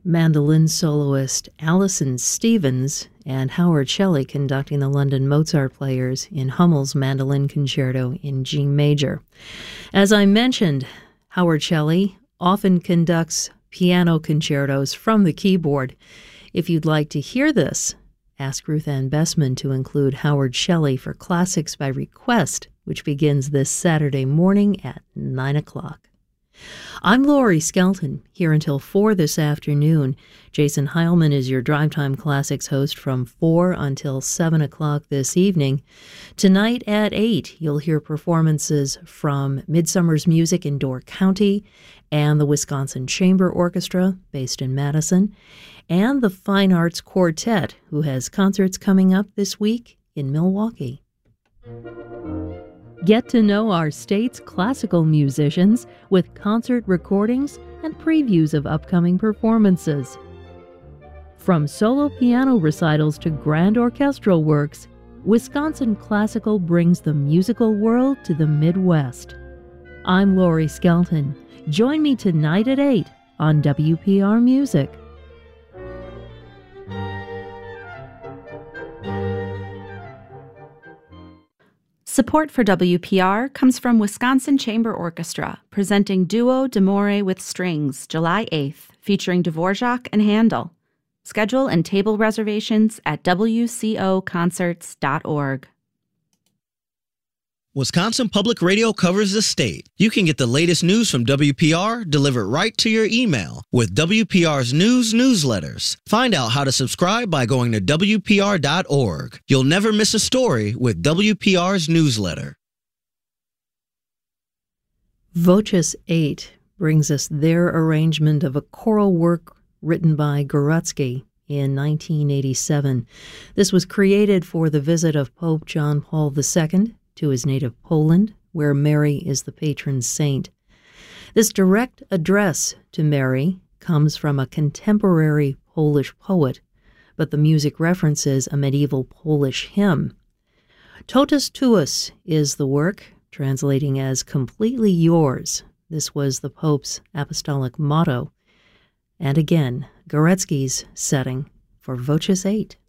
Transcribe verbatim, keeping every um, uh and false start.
mandolin soloist Alison Stevens and Howard Shelley conducting the London Mozart Players in Hummel's Mandolin Concerto in G major. As I mentioned, Howard Shelley often conducts piano concertos from the keyboard. If you'd like to hear this, ask Ruth Ann Bessman to include Howard Shelley for Classics by Request, which begins this Saturday morning at nine o'clock. I'm Laurie Skelton, here until four this afternoon. Jason Heilman is your Drive Time Classics host from four until seven o'clock this evening. Tonight at eight, you'll hear performances from Midsummer's Music in Door County and the Wisconsin Chamber Orchestra, based in Madison, and the Fine Arts Quartet, who has concerts coming up this week in Milwaukee. Get to know our state's classical musicians with concert recordings and previews of upcoming performances. From solo piano recitals to grand orchestral works, Wisconsin Classical brings the musical world to the Midwest. I'm Laurie Skelton. Join me tonight at eight on W P R Music. Support for W P R comes from Wisconsin Chamber Orchestra, presenting Duo d'Amore with Strings, July eighth, featuring Dvorak and Handel. Schedule and table reservations at w c o concerts dot org. Wisconsin Public Radio covers the state. You can get the latest news from W P R delivered right to your email with W P R's news newsletters. Find out how to subscribe by going to w p r dot org. You'll never miss a story with W P R's newsletter. Voces eight brings us their arrangement of a choral work written by Gorecki in nineteen eighty-seven. This was created for the visit of Pope John Paul the Second to his native Poland, where Mary is the patron saint. This direct address to Mary comes from a contemporary Polish poet, but the music references a medieval Polish hymn. Totus tuus is the work, translating as completely yours. This was the Pope's apostolic motto. And again, Gorecki's setting for Voces eight.